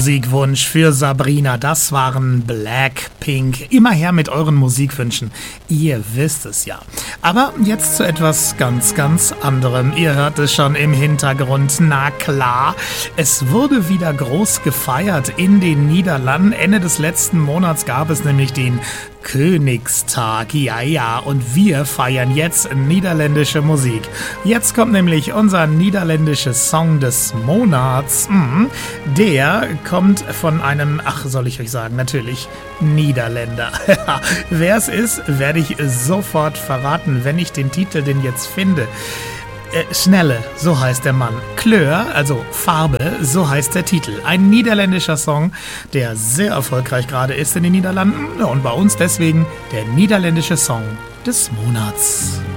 Musikwunsch für Sabrina. Das waren Blackpink. Immer her mit euren Musikwünschen. Ihr wisst es ja. Aber jetzt zu etwas ganz, ganz anderem. Ihr hört es schon im Hintergrund. Na klar, es wurde wieder groß gefeiert in den Niederlanden. Ende des letzten Monats gab es nämlich den Königstag. Ja, und wir feiern jetzt niederländische Musik. Jetzt kommt nämlich unser niederländischer Song des Monats. Der kommt von einem, soll ich euch sagen, natürlich Niederländer. Wer es ist, werde ich sofort verraten, wenn ich den Titel denn jetzt finde. Schnelle, so heißt der Mann. Kleur, also Farbe, so heißt der Titel. Ein niederländischer Song, der sehr erfolgreich gerade ist in den Niederlanden und bei uns deswegen der niederländische Song des Monats.